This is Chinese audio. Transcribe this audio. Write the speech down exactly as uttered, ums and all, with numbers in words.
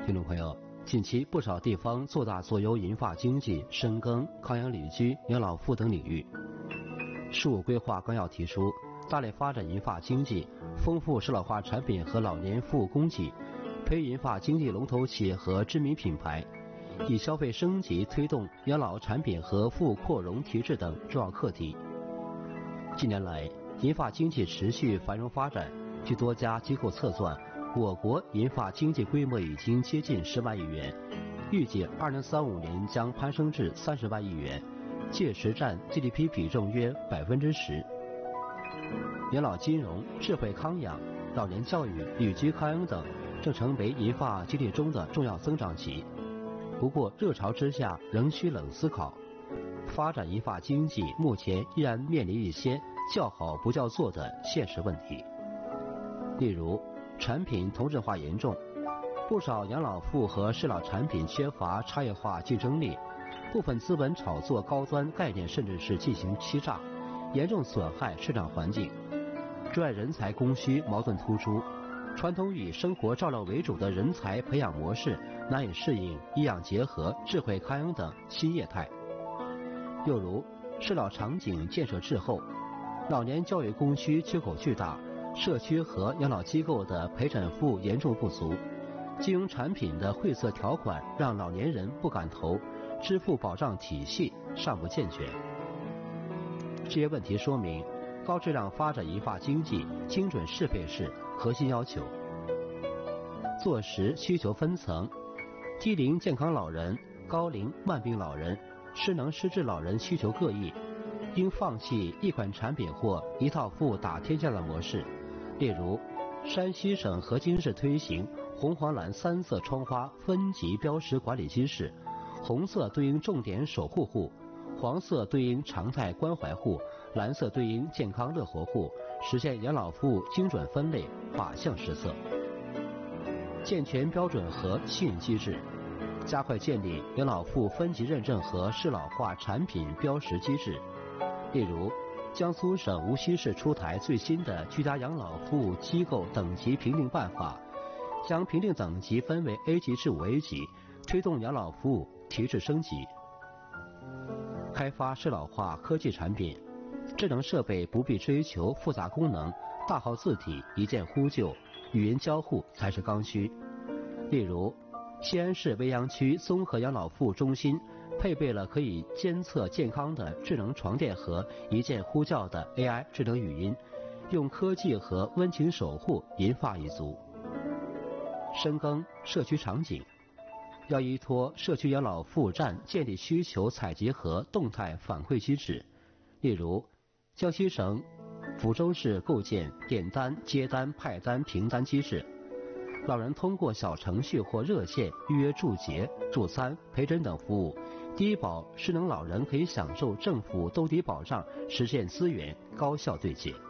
听众朋友，近期不少地方做大做优银发经济、深耕康养旅居、养老护等领域。十五规划纲要提出，大力发展银发经济，丰富适老化产品和老年服务供给，培育银发经济龙头企业和知名品牌，以消费升级推动养老产品和服务扩容提质等重要课题。近年来，银发经济持续繁荣发展，据多家机构测算，我国银发经济规模已经接近十万亿元，预计二零三五年将攀升至三十万亿元，届时占 G D P 比重约百分之十。养老金融、智慧康养、老年教育、旅居康养等正成为银发经济中的重要增长极。不过，热潮之下仍需冷思考，发展银发经济目前依然面临一些叫好不叫座的现实问题。例如，产品同质化严重，不少养老服务和适老产品缺乏差异化竞争力，部分资本炒作高端概念，甚至是进行欺诈，严重损害市场环境。专业人才供需矛盾突出，传统以生活照料为主的人才培养模式难以适应医养结合、智慧康养等新业态。又如，适老场景建设滞后，老年教育供需缺口巨大，社区和养老机构的陪诊服务严重不足，金融产品的晦涩条款让老年人不敢投，支付保障体系尚不健全。这些问题说明，高质量发展银发经济精准适配是核心要求。坐实需求分层，低龄健康老人、高龄慢病老人、失能失智老人需求各异，应放弃一款产品或一套服务打天下的模式。例如，山西省河津市推行红黄蓝三色窗花分级标识管理机制，红色对应重点守护户，黄色对应常态关怀户，蓝色对应健康乐活户，实现养老服务精准分类，靶向施策。健全标准和信任机制，加快建立养老服务分级认证和适老化产品标识机制。例如，江苏省无锡市出台最新的居家养老服务机构等级评定办法，将评定等级分为 A 级至五 A 级，推动养老服务提质升级。开发适老化科技产品，智能设备不必追求复杂功能，大号字体一键呼救，语音交互才是刚需。例如，西安市未央区综合养老服务中心配备了可以监测健康的智能床垫和一键呼叫的 A I 智能语音，用科技和温情守护银发一族。深耕社区场景，要依托社区养老服务站建立需求采集和动态反馈机制。例如，江西省抚州市构建点单、接单、派单、评单机制，老人通过小程序或热线预约住节、助餐、陪诊等服务，低保失能老人可以享受政府兜底保障，实现资源高效对接。